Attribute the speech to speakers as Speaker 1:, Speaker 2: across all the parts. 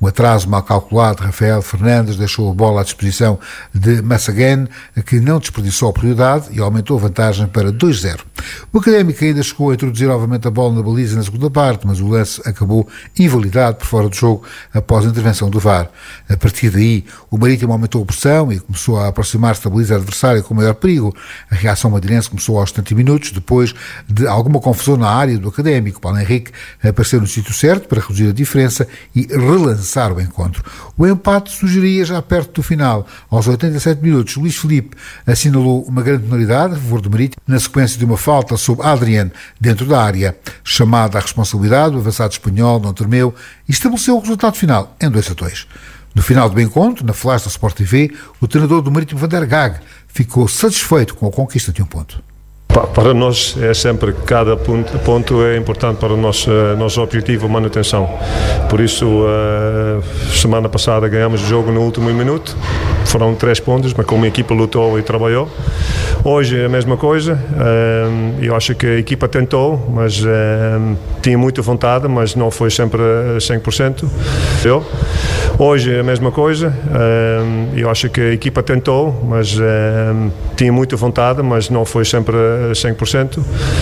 Speaker 1: Um atraso mal calculado de Rafael Fernandes deixou a bola à disposição de Massaguene, que não desperdiçou a oportunidade e aumentou a vantagem para 2-0. O Académico ainda chegou a introduzir novamente a bola na baliza na segunda parte, mas o lance acabou invalidado por fora do jogo após a intervenção do VAR. A partir daí, o Marítimo aumentou a pressão e começou a aproximar-se da baliza adversária com maior perigo. A reação madeirense começou aos 70 minutos, depois de alguma confusão na área do Académico. Paulo Henrique apareceu no sítio certo para reduzir a diferença e relançar o encontro. O empate surgiria já perto do final. Aos 87 minutos, Luís Filipe assinalou uma grande penalidade a favor do Marítimo na sequência de uma falta sobre Adrián dentro da área. Chamada à responsabilidade, o avançado espanhol não tremeu e estabeleceu o resultado final em 2-2. No final do encontro, na flash da Sport TV, o treinador do Marítimo, Van der Gaag, ficou satisfeito com a conquista de um ponto.
Speaker 2: Para nós é sempre, cada ponto é importante para o nosso objetivo, manutenção. Por isso, semana passada ganhamos o jogo no último minuto, foram 3 pontos, mas como a equipa lutou e trabalhou. Hoje é a mesma coisa, eu acho que a equipa tentou, mas tinha muita vontade, mas não foi sempre 100%. Hoje é a mesma coisa, eu acho que a equipa tentou, mas tinha muita vontade, mas não foi sempre 100%.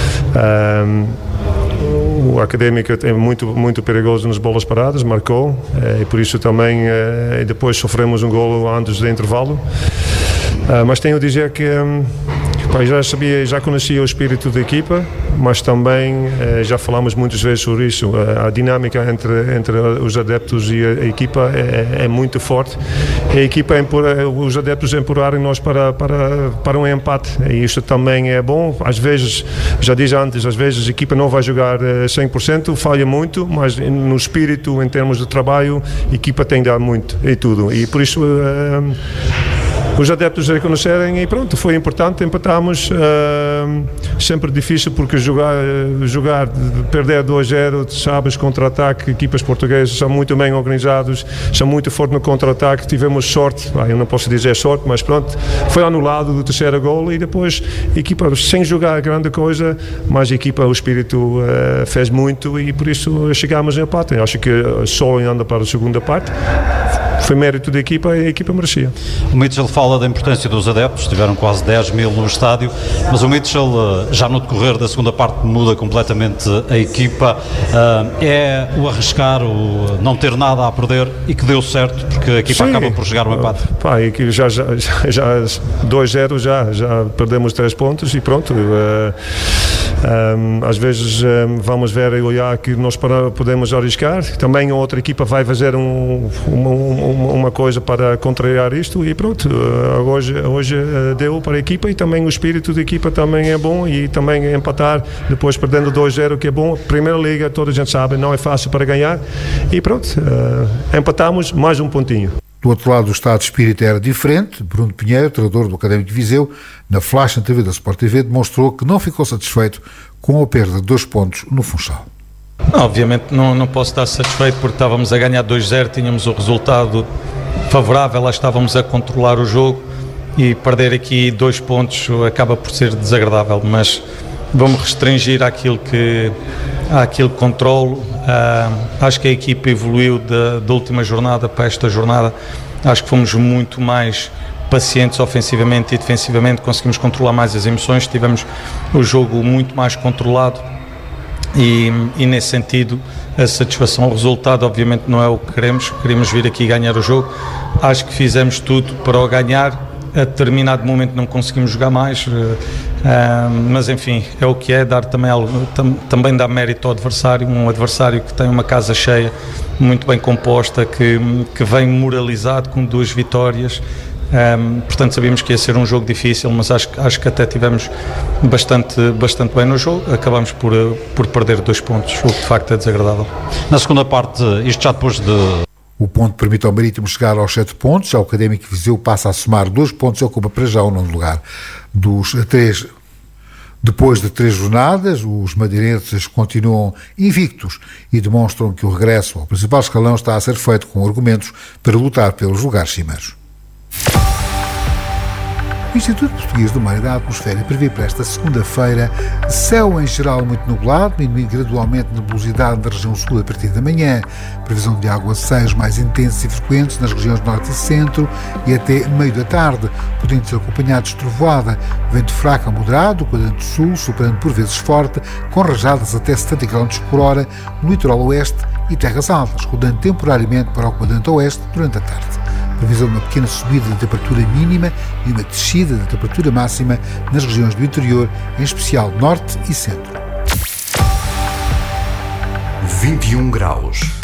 Speaker 2: O Académico é muito perigoso nas bolas paradas, marcou, e por isso também depois sofremos um golo antes do intervalo. Mas tenho a dizer que já conhecia o espírito da equipa, mas também já falamos muitas vezes sobre isso. A dinâmica entre os adeptos e a equipa é muito forte. A equipa os adeptos empurrarem nós para um empate, e isso também é bom. Às vezes, já disse antes, às vezes a equipa não vai jogar 100%, falha muito, mas no espírito, em termos de trabalho, a equipa tem de dar muito e tudo. E por isso os adeptos reconhecerem e pronto, foi importante, empatámos. Sempre difícil porque jogar perder 2-0, sabes, contra-ataque, equipas portuguesas são muito bem organizados, são muito fortes no contra-ataque, tivemos sorte, eu não posso dizer sorte, mas pronto, foi anulado do terceiro golo e depois a equipa sem jogar grande coisa, mas a equipa, o espírito fez muito e por isso chegámos ao empate. Eu acho que só olhando para a segunda parte foi mérito da equipa e a equipa merecia.
Speaker 3: O Mitchell fala da importância dos adeptos, tiveram quase 10 mil no estádio, mas o Mitchell já no decorrer da segunda parte muda completamente a equipa. É o arriscar, o não ter nada a perder e que deu certo, porque a equipa acaba por chegar ao empate.
Speaker 2: Já 2-0 já perdemos 3 pontos e pronto. Às vezes vamos ver e olhar que nós podemos arriscar, também a outra equipa vai fazer uma coisa para contrariar isto e pronto, hoje deu para a equipa e também o espírito da equipa também é bom e também empatar depois perdendo 2-0 que é bom. Primeira Liga, toda a gente sabe, não é fácil para ganhar e pronto, empatamos mais um pontinho.
Speaker 1: Do outro lado, o estado de espírito era diferente. Bruno Pinheiro, treinador do Académico de Viseu, na flash na TV da Sport TV, demonstrou que não ficou satisfeito com a perda de 2 pontos no Funchal.
Speaker 4: Não, obviamente não posso estar satisfeito porque estávamos a ganhar 2-0, tínhamos o resultado favorável, lá estávamos a controlar o jogo e perder aqui 2 pontos acaba por ser desagradável, mas vamos restringir àquilo que controlo. Acho que a equipa evoluiu da última jornada para esta jornada, acho que fomos muito mais pacientes ofensivamente e defensivamente, conseguimos controlar mais as emoções, tivemos o jogo muito mais controlado e nesse sentido a satisfação, o resultado obviamente não é o que queremos vir aqui ganhar o jogo, acho que fizemos tudo para o ganhar, a determinado momento não conseguimos jogar mais, mas enfim, é o que é, dar também dar mérito ao adversário, um adversário que tem uma casa cheia, muito bem composta, que vem moralizado com 2 vitórias. Portanto sabíamos que ia ser um jogo difícil, mas acho que até tivemos bastante bem no jogo, acabamos por perder 2 pontos, o que de facto é desagradável.
Speaker 3: Na segunda parte, isto já depois de...
Speaker 1: O ponto permite ao Marítimo chegar aos 7 pontos, já o Académico de Viseu passa a somar 2 pontos e ocupa para já o 9º lugar. Depois de 3 jornadas, os madeirenses continuam invictos e demonstram que o regresso ao principal escalão está a ser feito com argumentos para lutar pelos lugares cimeiros. O Instituto Português do Mar e da Atmosfera prevê para esta segunda-feira céu em geral muito nublado, diminuindo gradualmente a nebulosidade na região sul a partir da manhã. Previsão de aguaceiros mais intensos e frequentes nas regiões norte e centro e até meio da tarde, podendo ser acompanhados de trovoada. Vento fraco a moderado, quadrante sul, soprando por vezes forte, com rajadas até 70 km por hora no litoral oeste e terras altas, rodando temporariamente para o quadrante oeste durante a tarde. Previsão de uma pequena subida da temperatura mínima e uma descida da temperatura máxima nas regiões do interior, em especial norte e centro.
Speaker 5: 21 graus.